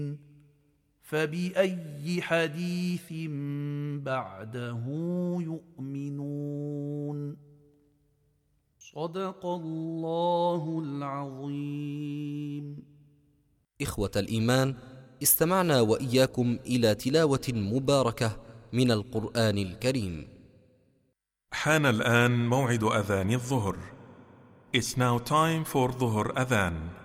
فبأي حديث بعده يؤمنون. صدق الله العظيم. إخوة الإيمان، استمعنا وإياكم إلى تلاوة مباركة من القرآن الكريم. حان الآن موعد أذان الظهر. It's now time for ظهر أذان.